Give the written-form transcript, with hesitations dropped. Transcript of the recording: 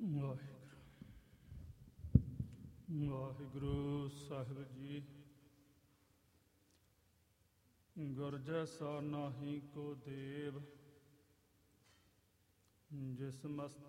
ਵਾਹਿਗੁਰੂ ਸਾਹਿਬ ਜੀ। ਗੁਰ ਜੈਸਾ ਨਾਹੀ ਕੋ ਦੇਵ, ਜਿਸ ਮਸਤ